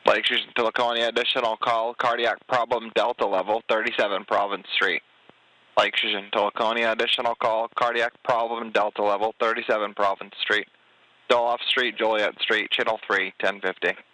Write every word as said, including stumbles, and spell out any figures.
Lake Fusion to Laconia, additional call, cardiac problem, Delta level, thirty-seven Province Street. Lake Fusion to Laconia, additional call, cardiac problem, Delta level, thirty-seven Province Street. Doloff Street, Joliet Street, channel three, ten fifty.